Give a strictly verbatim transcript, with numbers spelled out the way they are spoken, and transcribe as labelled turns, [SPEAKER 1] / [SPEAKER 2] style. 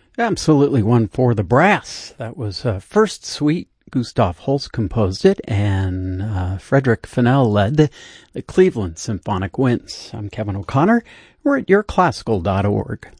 [SPEAKER 1] Absolutely one for the brass. That was uh, First Suite. Gustav Holst composed it, and uh, Frederick Fennell led the, the Cleveland Symphonic Winds. I'm Kevin O'Connor. We're at your classical dot org.